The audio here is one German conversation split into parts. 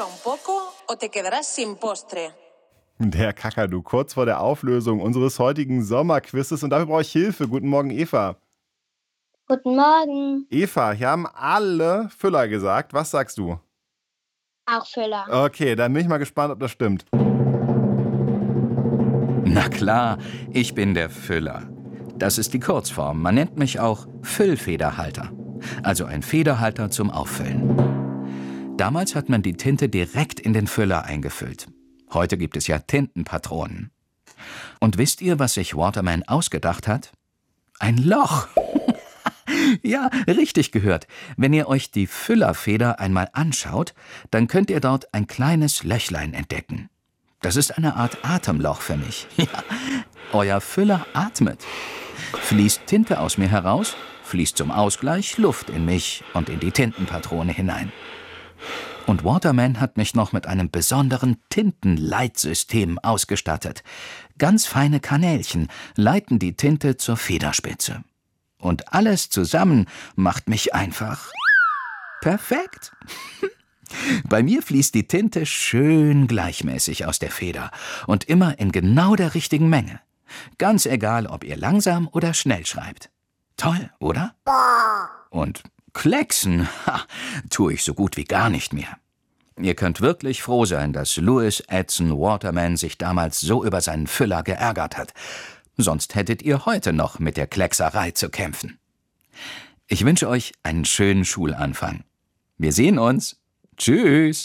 prueba un poco o te quedarás sin postre. Der Kakadu, kurz vor der Auflösung unseres heutigen Sommerquizzes. Und dafür brauche ich Hilfe. Guten Morgen, Eva. Guten Morgen. Eva, hier haben alle Füller gesagt. Was sagst du? Auch Füller. Okay, dann bin ich mal gespannt, ob das stimmt. Na klar, ich bin der Füller. Das ist die Kurzform. Man nennt mich auch Füllfederhalter. Also ein Federhalter zum Auffüllen. Damals hat man die Tinte direkt in den Füller eingefüllt. Heute gibt es ja Tintenpatronen. Und wisst ihr, was sich Waterman ausgedacht hat? Ein Loch. Ja, richtig gehört. Wenn ihr euch die Füllerfeder einmal anschaut, dann könnt ihr dort ein kleines Löchlein entdecken. Das ist eine Art Atemloch für mich. Ja, euer Füller atmet. Fließt Tinte aus mir heraus, fließt zum Ausgleich Luft in mich und in die Tintenpatrone hinein. Und Waterman hat mich noch mit einem besonderen Tintenleitsystem ausgestattet. Ganz feine Kanälchen leiten die Tinte zur Federspitze. Und alles zusammen macht mich einfach perfekt. Bei mir fließt die Tinte schön gleichmäßig aus der Feder und immer in genau der richtigen Menge. Ganz egal, ob ihr langsam oder schnell schreibt. Toll, oder? Und klecksen, tue ich so gut wie gar nicht mehr. Ihr könnt wirklich froh sein, dass Louis Edson Waterman sich damals so über seinen Füller geärgert hat. Sonst hättet ihr heute noch mit der Kleckserei zu kämpfen. Ich wünsche euch einen schönen Schulanfang. Wir sehen uns. Tschüss.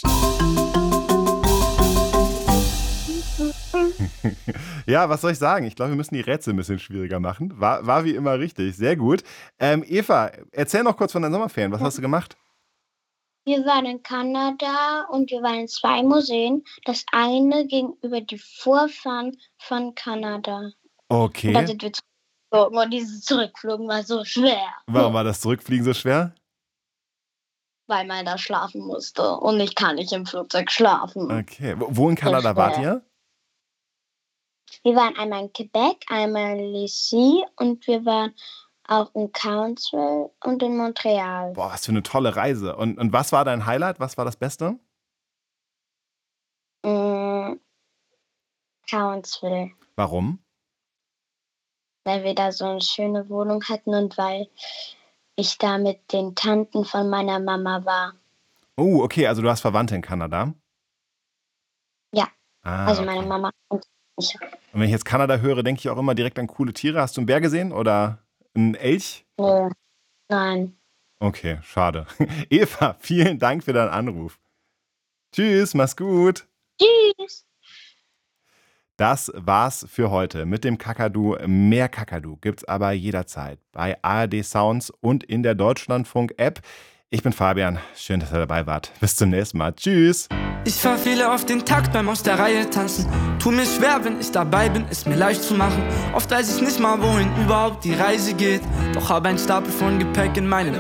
Ja, was soll ich sagen? Ich glaube, wir müssen die Rätsel ein bisschen schwieriger machen. War wie immer richtig. Sehr gut. Eva, erzähl noch kurz von deinen Sommerferien. Was hast du gemacht? Wir waren in Kanada und wir waren in 2 Museen. Das eine gegenüber die Vorfahren von Kanada. Okay. Und dann sind wir zurückgeflogen und dieses Zurückflogen war so schwer. Warum war das Zurückfliegen so schwer? Weil man da schlafen musste und ich kann nicht im Flugzeug schlafen. Okay. Wo in Kanada wart ihr? Wir waren einmal in Quebec, einmal in Lécy und wir waren auch in Council und in Montreal. Boah, was für eine tolle Reise. Und was war dein Highlight? Was war das Beste? Council. Warum? Weil wir da so eine schöne Wohnung hatten und weil ich da mit den Tanten von meiner Mama war. Oh, okay, also du hast Verwandte in Kanada? Ja, also okay. meine Mama und ich. Und wenn ich jetzt Kanada höre, denke ich auch immer direkt an coole Tiere. Hast du einen Bär gesehen oder einen Elch? Nee, nein. Okay, schade. Eva, vielen Dank für deinen Anruf. Tschüss, mach's gut. Tschüss. Das war's für heute mit dem Kakadu. Mehr Kakadu gibt's aber jederzeit bei ARD Sounds und in der Deutschlandfunk-App. Ich bin Fabian. Schön, dass ihr dabei wart. Bis zum nächsten Mal. Tschüss. Ich verfehle auf den Takt beim aus der Reihe tanzen. Tu mir schwer, wenn ich dabei bin, ist mir leicht zu machen. Oft weiß ich nicht mal, wohin überhaupt die Reise geht. Doch habe ein Stapel von Gepäck in meinen